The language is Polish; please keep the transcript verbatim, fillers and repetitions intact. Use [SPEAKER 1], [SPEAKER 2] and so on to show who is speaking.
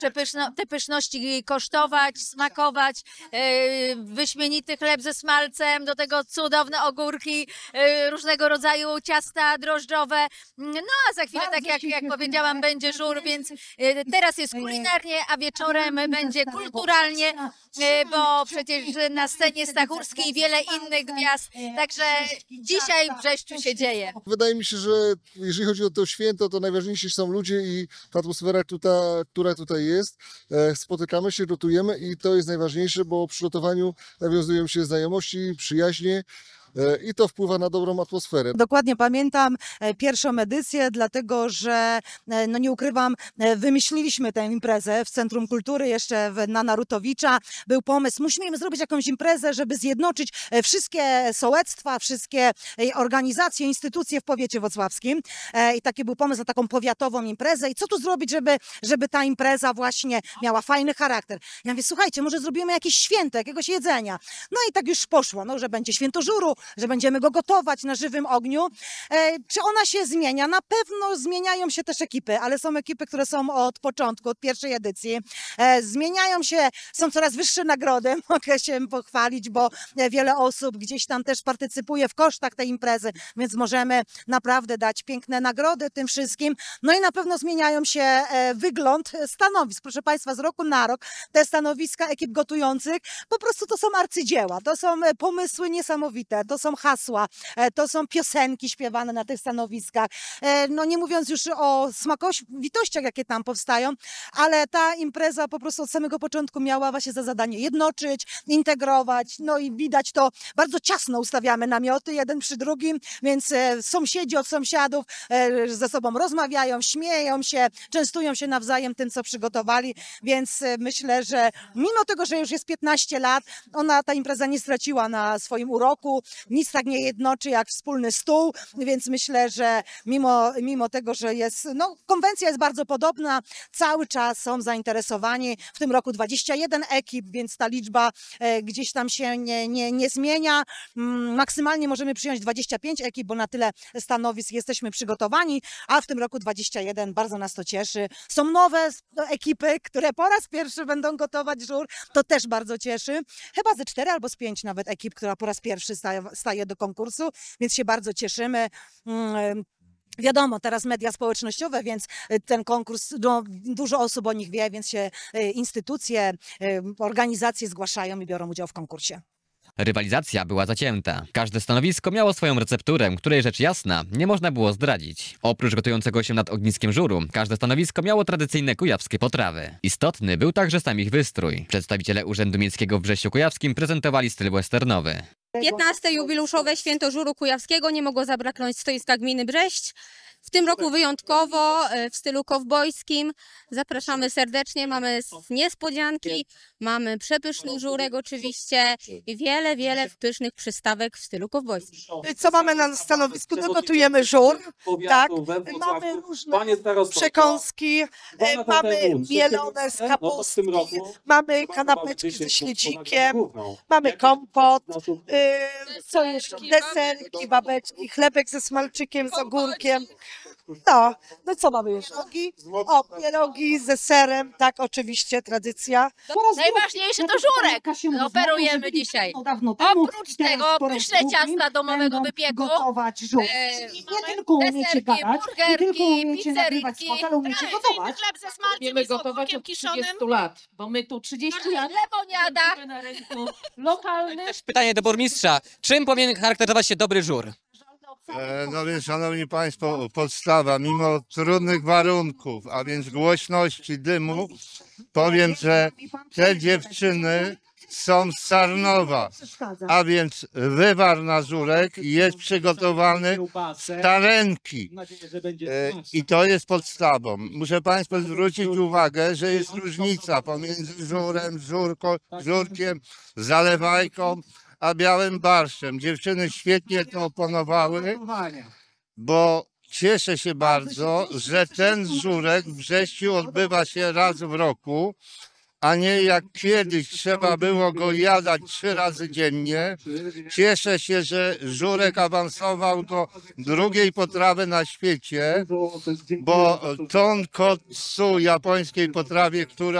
[SPEAKER 1] te, pyszno, te pyszności kosztować, smakować, e, wyśmienity chleb ze smalcem, do tego cudowne ogórki, e, różnego rodzaju ciasta drożdżowe. No a za chwilę, tak jak, jak powiedziałam, będzie żur, więc e, teraz jest kulinarnie, a wieczorem będzie kulturalnie, e, bo przecież na scenie Stachurskiej i wiele innych gwiazd, także dzisiaj w Brześciu się dzieje.
[SPEAKER 2] Wydaje mi się, że jeżeli chodzi o to święto, to najważniejsi są ludzie i ta atmosfera, która, która tutaj jest. E, Spotykamy się, rotujemy i to jest najważniejsze, bo przy rotowaniu nawiązują się znajomości, przyjaźnie e, i to wpływa na dobrą atmosferę.
[SPEAKER 3] Dokładnie pamiętam e, pierwszą edycję, dlatego że, e, no nie ukrywam, e, wymyśliliśmy tę imprezę w Centrum Kultury jeszcze w, na Narutowicza. Był pomysł, musimy zrobić jakąś imprezę, żeby zjednoczyć e, wszystkie sołectwa, wszystkie e, organizacje, instytucje w powiecie wrocławskim. E, I taki był pomysł na taką powiatową imprezę. I co tu zrobić, żeby, żeby ta impreza właśnie miała fajny charakter? Ja mówię, słuchajcie, może zrobimy jakieś święto, jakiegoś jedzenia. No i tak już poszło, no, że będzie święto żuru, że będziemy go gotować na żywym ogniu. E, czy ona się zmienia? Na pewno zmieniają się też ekipy, ale są ekipy, które są od początku, od pierwszej edycji. E, zmieniają się, są coraz wyższe nagrody, mogę się pochwalić, bo wiele osób gdzieś tam też partycypuje w kosztach tej imprezy, więc możemy naprawdę dać piękne nagrody tym wszystkim. No i na pewno zmieniają się e, wygląd stanowisk. Proszę Państwa, z roku na rok te stanowiska ekip gotujących, po prostu to są arcydzieła, to są e, pomysły niesamowite, to są hasła, e, to są piosenki śpiewane na tych stanowiskach. E, no nie mówiąc już o smakowitościach, jakie tam powstają, ale ta impreza po prostu od samego początku miała właśnie za zadanie jednoczyć, integrować, no i widać to, bardzo ciasno ustawiamy namioty jeden przy drugim, więc e, sąsiedzi od sąsiadów e, ze sobą rozmawiają, śmieją się, częstują się nawzajem tym, co przygotowali, więc e, myślę, że mimo tego, że już jest piętnaście lat, ona, ta impreza nie straciła na swoim uroku, nic tak nie jednoczy jak wspólny stół, więc myślę, że mimo, mimo tego, że jest, no konwencja jest bardzo podobna, cały czas są zainteresowani, w tym roku dwadzieścia jeden ekip, więc ta liczba e, gdzieś tam się nie, nie, nie zmienia, mm, maksymalnie możemy przyjąć dwadzieścia pięć ekip, bo na tyle stanowisk jesteśmy przygotowani, a w tym roku dwadzieścia jeden, bardzo nas to cieszy. Są nowe ekipy, które po raz pierwszy będą gotować żur, to też bardzo cieszy. Chyba ze cztery albo z pięć nawet ekip, która po raz pierwszy staje, staje do konkursu, więc się bardzo cieszymy. Mm, Wiadomo, teraz media społecznościowe, więc ten konkurs, no, dużo osób o nich wie, więc się instytucje, organizacje zgłaszają i biorą udział w konkursie.
[SPEAKER 4] Rywalizacja była zacięta. Każde stanowisko miało swoją recepturę, której rzecz jasna nie można było zdradzić. Oprócz gotującego się nad ogniskiem żuru, każde stanowisko miało tradycyjne kujawskie potrawy. Istotny był także sam ich wystrój. Przedstawiciele Urzędu Miejskiego w Brześciu Kujawskim prezentowali styl westernowy.
[SPEAKER 5] piętnaste jubileuszowe święto żuru kujawskiego nie mogło zabraknąć stoiska gminy Brześć. W tym roku wyjątkowo w stylu kowbojskim. Zapraszamy serdecznie, mamy niespodzianki, mamy przepyszny żurek oczywiście i wiele, wiele pysznych przystawek w stylu kowbojskim.
[SPEAKER 6] Co mamy na stanowisku? No gotujemy żur, tak, mamy różne przekąski, mamy mielone z kapustki, mamy kanapeczki ze śledzikiem, mamy kompot, co jeszcze, deserki, babeczki, chlebek ze smalczykiem, z ogórkiem. No, no co mamy jeszcze? O, pierogi ze serem, tak, oczywiście, tradycja.
[SPEAKER 1] Najważniejsze to żurek. Operujemy dzisiaj. Oprócz tego pyszne ciasta domowego wypieku, e,
[SPEAKER 6] Nie tylko umiecie
[SPEAKER 1] deserki,
[SPEAKER 6] gadać, nie tylko
[SPEAKER 1] burgerki,
[SPEAKER 6] umiecie nagrywać
[SPEAKER 1] pizzerki,
[SPEAKER 6] spot, ale umiecie gotować.
[SPEAKER 1] chleb ze smalcem
[SPEAKER 7] Umiemy
[SPEAKER 1] i z
[SPEAKER 7] gotować
[SPEAKER 1] ogórkiem
[SPEAKER 7] od
[SPEAKER 1] kiszonym,
[SPEAKER 7] trzydziestu lat, bo my tu trzydzieści lat
[SPEAKER 1] lemoniada.
[SPEAKER 7] mamy na rynku lokalny.
[SPEAKER 8] Też pytanie do burmistrza. Czym powinien charakteryzować się dobry żur?
[SPEAKER 9] E, No więc, szanowni państwo, podstawa, mimo trudnych warunków, a więc głośności dymu, powiem, że te dziewczyny są z Sarnowa, a więc wywar na żurek jest przygotowany z tarenki. E, I to jest podstawą. Muszę państwu zwrócić uwagę, że jest różnica pomiędzy żurem, żurko, żurkiem, zalewajką, a białym barszczem. Dziewczyny świetnie to oponowały, bo cieszę się bardzo, że ten żurek w Brześciu odbywa się raz w roku, a nie jak kiedyś trzeba było go jadać trzy razy dziennie. Cieszę się, że żurek awansował do drugiej potrawy na świecie, bo tonkotsu, japońskiej potrawie, która